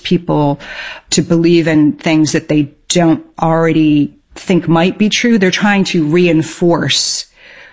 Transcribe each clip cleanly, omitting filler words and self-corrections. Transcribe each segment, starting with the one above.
people to believe in things that they don't already think might be true. They're trying to reinforce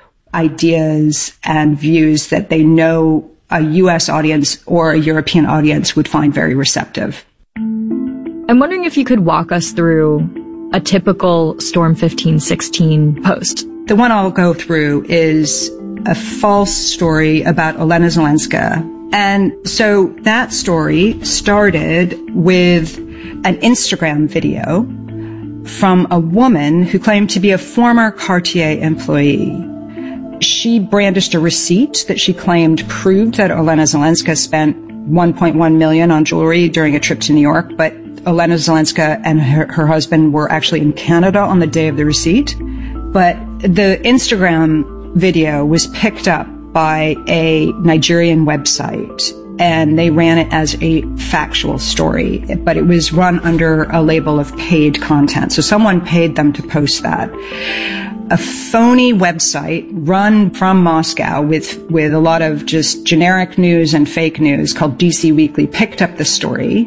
ideas and views that they know a U.S. audience or a European audience would find very receptive. I'm wondering if you could walk us through a typical Storm 1516 post. The one I'll go through is a false story about Olena Zelenska. And so that story started with an Instagram video from a woman who claimed to be a former Cartier employee. She brandished a receipt that she claimed proved that Olena Zelenska spent $1.1 million on jewelry during a trip to New York, but Olena Zelenska and her husband were actually in Canada on the day of the receipt. But the Instagram video was picked up by a Nigerian website, and they ran it as a factual story, but it was run under a label of paid content. So someone paid them to post that. A phony website run from Moscow with a lot of just generic news and fake news called DC Weekly picked up the story,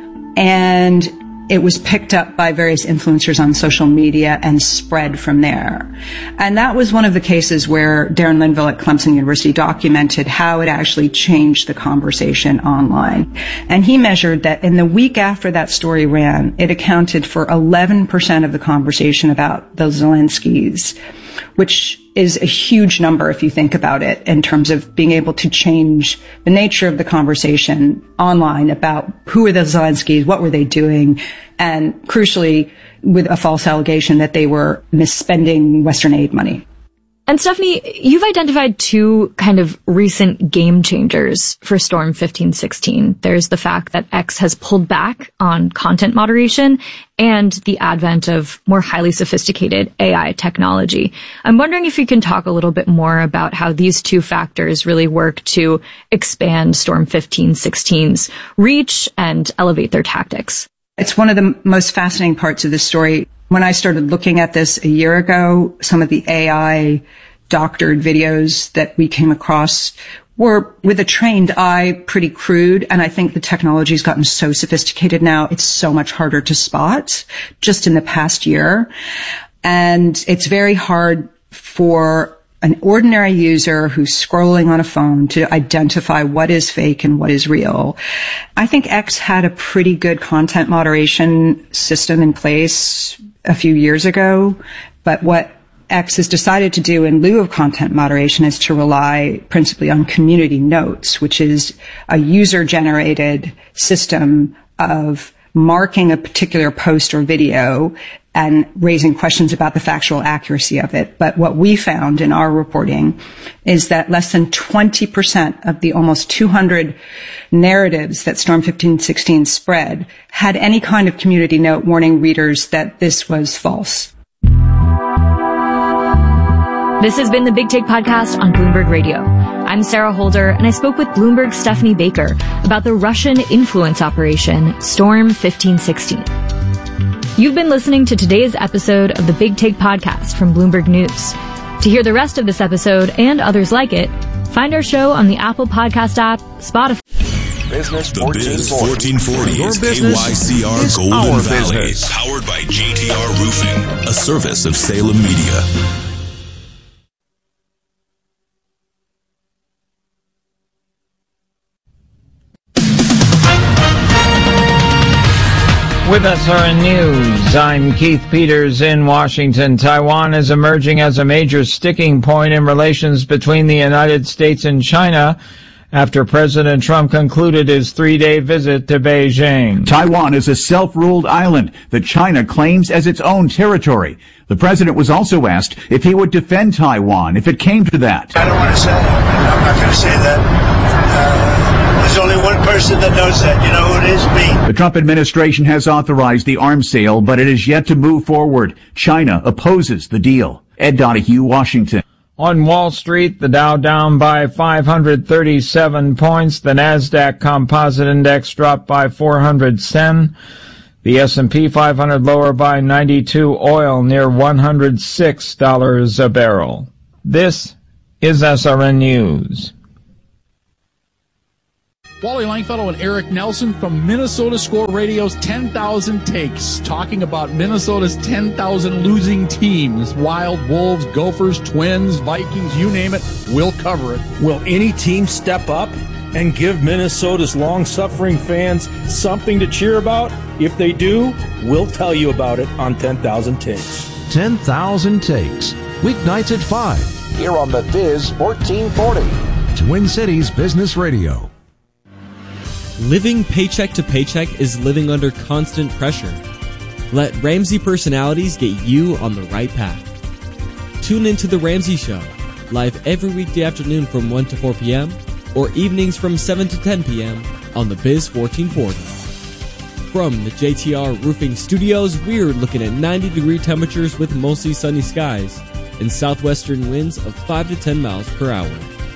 and it was picked up by various influencers on social media and spread from there. And that was one of the cases where Darren Linville at Clemson University documented how it actually changed the conversation online. And he measured that in the week after that story ran, it accounted for 11% of the conversation about the Zelenskys, which is a huge number if you think about it in terms of being able to change the nature of the conversation online about who are the Zelenskys, what were they doing, and crucially with a false allegation that they were misspending Western aid money. And Stephanie, you've identified two kind of recent game changers for Storm 1516. There's the fact that X has pulled back on content moderation and the advent of more highly sophisticated AI technology. I'm wondering if you can talk a little bit more about how these two factors really work to expand Storm 1516's reach and elevate their tactics. It's one of the most fascinating parts of this story. When I started looking at this a year ago, some of the AI doctored videos that we came across were, with a trained eye, pretty crude. And I think the technology's gotten so sophisticated now, it's so much harder to spot just in the past year. And it's very hard for an ordinary user who's scrolling on a phone to identify what is fake and what is real. I think X had a pretty good content moderation system in place a few years ago, but what X has decided to do in lieu of content moderation is to rely principally on community notes, which is a user-generated system of marking a particular post or video and raising questions about the factual accuracy of it. But what we found in our reporting is that less than 20% of the almost 200 narratives that Storm 1516 spread had any kind of community note warning readers that this was false. This has been the Big Take Podcast on Bloomberg Radio. I'm Sarah Holder, and I spoke with Bloomberg's Stephanie Baker about the Russian influence operation Storm 1516. You've been listening to today's episode of the Big Take Podcast from Bloomberg News. To hear the rest of this episode and others like it, find our show on the Apple Podcast app, Spotify. Business 1440. Your business KYCR Golden Valley. Business. Powered by GTR Roofing, a service of Salem Media. With SRN News, I'm Keith Peters in Washington. Taiwan is emerging as a major sticking point in relations between the United States and China after President Trump concluded his 3-day visit to Beijing. Taiwan is a self-ruled island that China claims as its own territory. The president was also asked if he would defend Taiwan if it came to that. I don't want to say. I'm not going to say that. There's only one person that knows that. You know who it is? Me. The Trump administration has authorized the arms sale, but it is yet to move forward. China opposes the deal. Ed Donahue, Washington. On Wall Street, the Dow down by 537 points. The Nasdaq Composite Index dropped by 410. The S&P 500 lower by 92. Oil near $106 a barrel. This is SRN News. Wally Langfellow and Eric Nelson from Minnesota Score Radio's 10,000 Takes, talking about Minnesota's 10,000 losing teams. Wild, Wolves, Gophers, Twins, Vikings, you name it, we'll cover it. Will any team step up and give Minnesota's long-suffering fans something to cheer about? If they do, we'll tell you about it on 10,000 Takes. 10,000 Takes, weeknights at 5. Here on the Biz 1440. Twin Cities Business Radio. Living paycheck to paycheck is living under constant pressure. Let Ramsey Personalities get you on the right path. Tune into The Ramsey Show, live every weekday afternoon from 1 to 4 p.m. or evenings from 7 to 10 p.m. on the Biz 1440. From the JTR Roofing Studios, we're looking at 90-degree temperatures with mostly sunny skies and southwestern winds of 5 to 10 miles per hour.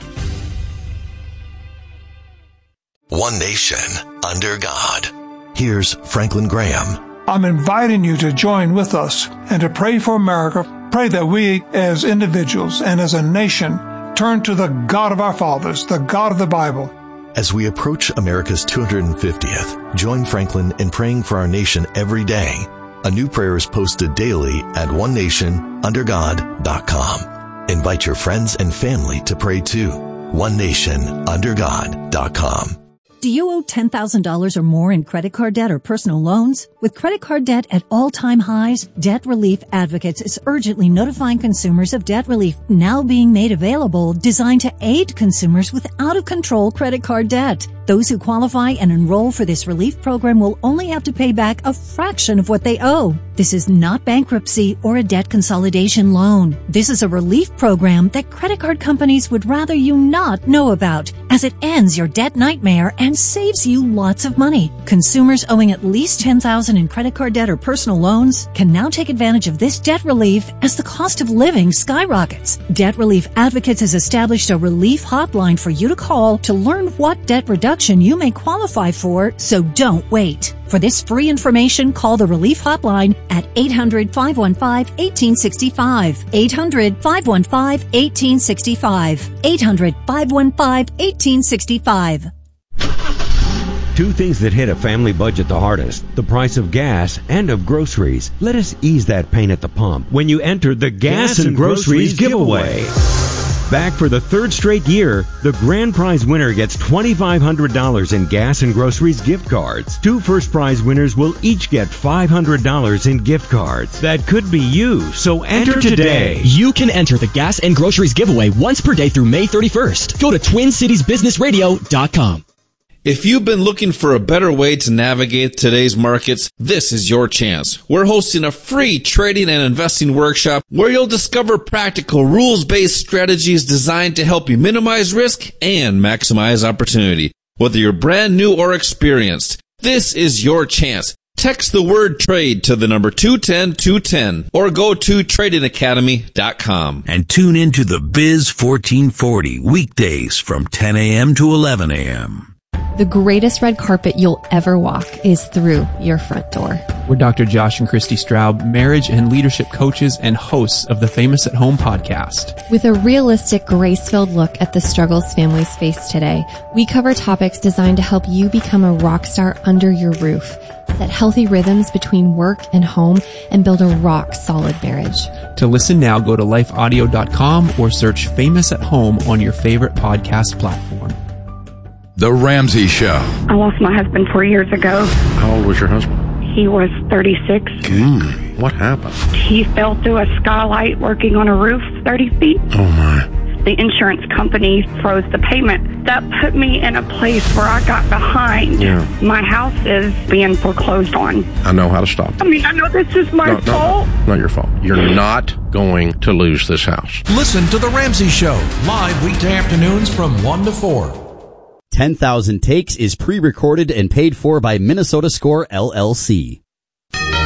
One nation under God. Here's Franklin Graham. I'm inviting you to join with us and to pray for America. Pray that we as individuals and as a nation turn to the God of our fathers, the God of the Bible. As we approach America's 250th, join Franklin in praying for our nation every day. A new prayer is posted daily at onenationundergod.com. Invite your friends and family to pray too. onenationundergod.com. Do you owe $10,000 or more in credit card debt or personal loans? With credit card debt at all-time highs, Debt Relief Advocates is urgently notifying consumers of debt relief now being made available, designed to aid consumers with out-of-control credit card debt. Those who qualify and enroll for this relief program will only have to pay back a fraction of what they owe. This is not bankruptcy or a debt consolidation loan. This is a relief program that credit card companies would rather you not know about, as it ends your debt nightmare and saves you lots of money. Consumers owing at least $10,000 in credit card debt or personal loans can now take advantage of this debt relief as the cost of living skyrockets. Debt Relief Advocates has established a relief hotline for you to call to learn what debt reduction you may qualify for, so don't wait. For this free information, call the Relief Hotline at 800-515-1865. 800-515-1865. 800-515-1865. Two things that hit a family budget the hardest: the price of gas and of groceries. Let us ease that pain at the pump when you enter the Gas and Groceries Giveaway. Back for the third straight year, the grand prize winner gets $2,500 in gas and groceries gift cards. Two first prize winners will each get $500 in gift cards. That could be you, so enter today. You can enter the Gas and Groceries Giveaway once per day through May 31st. Go to TwinCitiesBusinessRadio.com. If you've been looking for a better way to navigate today's markets, this is your chance. We're hosting a free trading and investing workshop where you'll discover practical rules-based strategies designed to help you minimize risk and maximize opportunity. Whether you're brand new or experienced, this is your chance. Text the word trade to the number 210-210 or go to tradingacademy.com. And tune into the Biz 1440 weekdays from 10 a.m. to 11 a.m. The greatest red carpet you'll ever walk is through your front door. We're Dr. Josh and Christy Straub, marriage and leadership coaches and hosts of the Famous at Home podcast. With a realistic, grace-filled look at the struggles families face today, we cover topics designed to help you become a rock star under your roof, set healthy rhythms between work and home, and build a rock-solid marriage. To listen now, go to lifeaudio.com or search Famous at Home on your favorite podcast platform. The Ramsey Show. I lost my husband 4 years ago. How old was your husband? He was 36. What happened? He fell through a skylight working on a roof 30 feet. Oh, my. The insurance company froze the payment. That put me in a place where I got behind. Yeah. My house is being foreclosed on. I know how to stop it. I mean, I know this is my fault. No, not your fault. You're not going to lose this house. Listen to The Ramsey Show, live weekday afternoons from 1 to 4. 10,000 Takes is pre-recorded and paid for by Minnesota Score LLC.